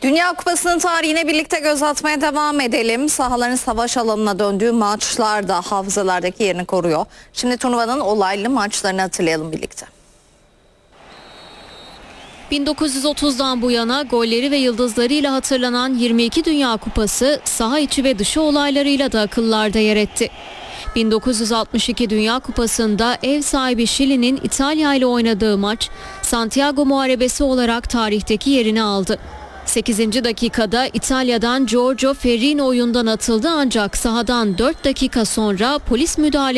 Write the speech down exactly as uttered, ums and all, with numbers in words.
Dünya Kupası'nın tarihine birlikte göz atmaya devam edelim. Sahaların savaş alanına döndüğü maçlar da hafızalardaki yerini koruyor. Şimdi turnuvanın olaylı maçlarını hatırlayalım birlikte. bin dokuz yüz otuzdan bu yana golleri ve yıldızlarıyla hatırlanan yirmi iki Dünya Kupası saha içi ve dışı olaylarıyla da akıllarda yer etti. bin dokuz yüz altmış iki Dünya Kupası'nda ev sahibi Şili'nin İtalya ile oynadığı maç Santiago Muharebesi olarak tarihteki yerini aldı. sekizinci dakikada İtalya'dan Giorgio Ferrino oyundan atıldı ancak sahadan dört dakika sonra polis müdahale